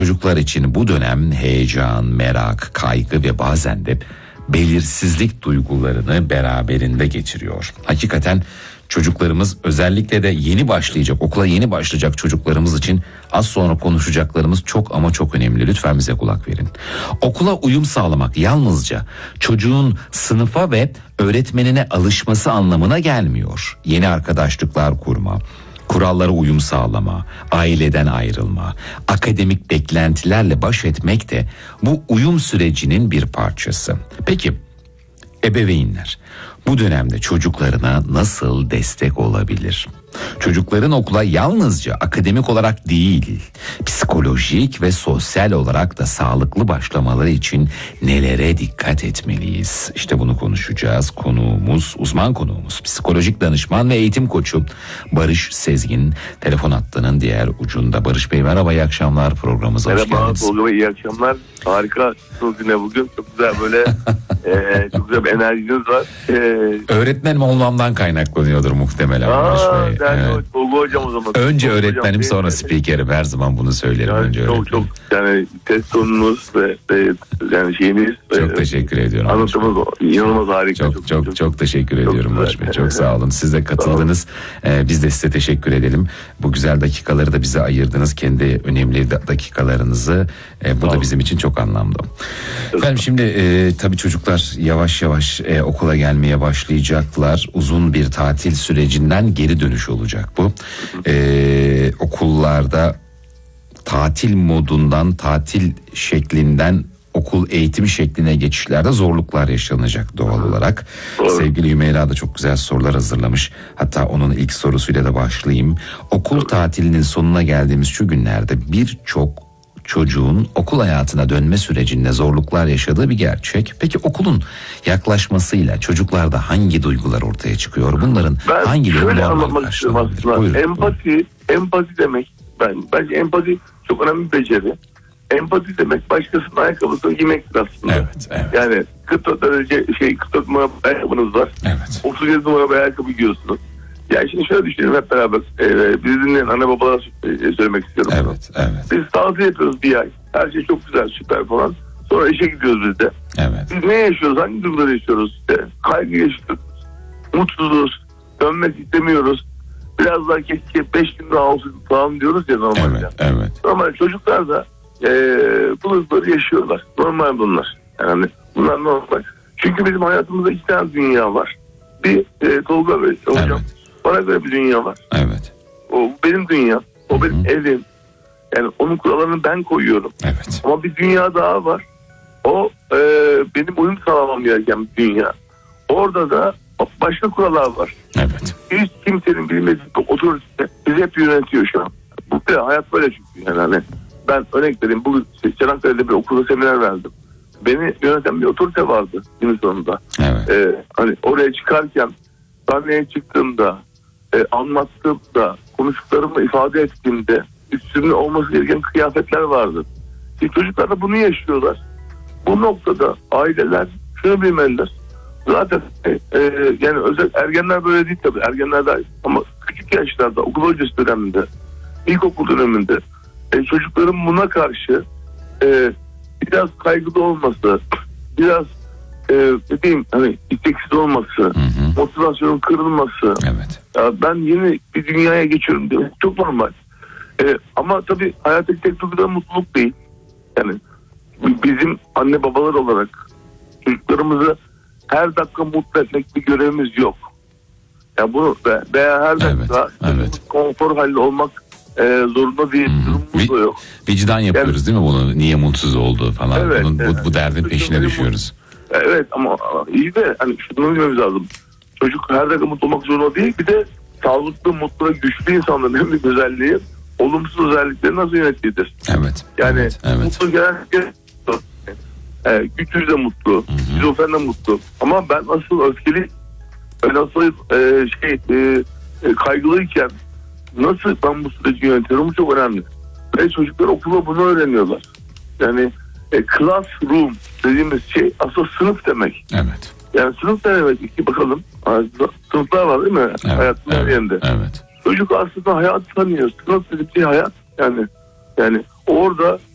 Çocuklar için bu dönem heyecan, merak, kaygı ve bazen de belirsizlik duygularını beraberinde geçiriyor. Hakikaten çocuklarımız, özellikle de okula yeni başlayacak çocuklarımız için az sonra konuşacaklarımız çok ama çok önemli. Lütfen bize kulak verin. Okula uyum sağlamak yalnızca çocuğun sınıfa ve öğretmenine alışması anlamına gelmiyor. Yeni arkadaşlıklar kurma, kurallara uyum sağlama, aileden ayrılma, akademik beklentilerle baş etmek de bu uyum sürecinin bir parçası. Peki, ebeveynler bu dönemde çocuklarına nasıl destek olabilir? Çocukların okula yalnızca akademik olarak değil, psikolojik ve sosyal olarak da sağlıklı başlamaları için nelere dikkat etmeliyiz? İşte bunu konuşacağız. Uzman konuğumuz, psikolojik danışman ve eğitim koçu Barış Sezgin telefon hattının diğer ucunda. Barış Bey merhaba, iyi akşamlar, programımıza hoş geldiniz. Merhaba Tolga, iyi akşamlar. Harika yine bugün. Çok güzel böyle çok güzel bir enerjiniz var. Öğretmenim olmamdan kaynaklanıyordur muhtemelen Barış Bey. Evet. Tolga hocam o zaman. Önce Tolga öğretmenim hocam, sonra spikerim, her zaman bunu söylerim. Yani önce çok yani test tonunuz ve yani şeyiniz. Çok teşekkür ediyorum. Anlatımız inanılmaz harika. Çok teşekkür ediyorum Barış Bey. Çok sağ olun. Siz de katıldınız. Biz de size teşekkür edelim. Bu güzel dakikaları da bize ayırdınız. Kendi önemli dakikalarınızı. Bu da bizim için çok anlamlı. Efendim şimdi tabii çocuklar yavaş yavaş okula gelmeye başlayacaklar. Uzun bir tatil sürecinden geri dönüş olacak bu. Okullarda tatil modundan, tatil şeklinden okul eğitim şekline geçişlerde zorluklar yaşanacak doğal olarak. Sevgili Hümeyra da çok güzel sorular hazırlamış. Hatta onun ilk sorusuyla da başlayayım. Okul tatilinin sonuna geldiğimiz şu günlerde birçok çocuğun okul hayatına dönme sürecinde zorluklar yaşadığı bir gerçek. Peki okulun yaklaşmasıyla çocuklarda hangi duygular ortaya çıkıyor? Bunların hangileri normal karşılanabilir? Empati demek. Bence empati çok önemli bir beceri. Empati demek başkasının ayakkabısını giymektir aslında. Evet. Yani 44 numara ayakkabınız var. Evet. 37 numara bir ayakkabı giyiyorsunuz. Yani şimdi şöyle düşünelim hep beraber. Bizi dinleyen anne babalara söylemek istiyorum. Evet. Biz tatil yapıyoruz bir ay. Her şey çok güzel, süper falan. Sonra işe gidiyoruz biz de. Evet. Biz ne yaşıyoruz? Hangi duyguları yaşıyoruz? İşte kaygı yaşıyoruz. Mutsuzuz. Dönmek istemiyoruz. Biraz daha keşke 5 gün daha olsun falan diyoruz ya normalde. Evet. Normal çocuklar da bu duyguları yaşıyorlar. Normal bunlar. Yani bunlar normal. Çünkü bizim hayatımızda iki tane dünya var. Bir Tolga Bey hocam. Evet. Bana göre bir dünya var. Evet. O benim dünya. O benim evim. Yani onun kurallarını ben koyuyorum. Evet. Ama bir dünya daha var. O benim uyum sağlamam gereken bir dünya. Orada da başka kurallar var. Evet. Hiç kimsenin bilmediği otorite bizi hep yönetiyor şu an. Bu da hayat böyle çünkü. Yani hani ben örnek vereyim. Bugün Çanakkale'de bir okulda seminer verdim. Beni yöneten bir otorite vardı günün sonunda. Evet. Hani oraya çıkarken, sahneye çıktığımda, anlattığımda, konuştuklarımı ifade ettiğimde üstümde olması gereken kıyafetler vardı. Şimdi çocuklar da bunu yaşıyorlar. Bu noktada aileler şunu bilmeliler. Zaten yani özel ergenler böyle değil tabii. Ergenler de ama küçük yaşlarda okul öncesi döneminde, ilkokul döneminde çocukların buna karşı biraz kaygılı olması, biraz dediğim hani isteksiz olması, motivasyonun kırılması. Evet. Ya ben yeni bir dünyaya geçiyorum diyor. Çok normal. Ama tabii hayattaki tek duygu da mutluluk değil. Yani bizim anne babalar olarak çocuklarımızı her dakika mutlu etmek bir görevimiz yok. Ya bunu veya her dakika konfor halinde olmak zorunda değil. Durumumuz da yok. Vicdan yapıyoruz değil mi bunu? Niye mutsuz oldu falan. Evet, bu derdin peşine düşüyoruz. Evet ama iyi de hani şunu bilmemiz lazım. Çocuk her dakika mutlu olmak zorunda değil. Bir de sağlıklı, mutlu ve güçlü insanların en büyük özelliği olumsuz özellikleri nasıl yönettiğidir. Evet. Yani mutlu genellikle güçlü de mutlu, şizofren de mutlu. Ama ben asıl öfkeli, ben asıl kaygılıyken nasıl ben bu süreci yönetiyorum, bu çok önemli. Ve çocuklar okulda bunu öğreniyorlar. Yani classroom dediğimiz şey aslında sınıf demek. Evet. Yani sınıf ne demek ki bakalım. Sınıflar var değil mi? Evet, Hayatın her yerinde. Evet. Çocuk aslında hayat tanıyor. Sınıf dediği şey hayat. Yani orada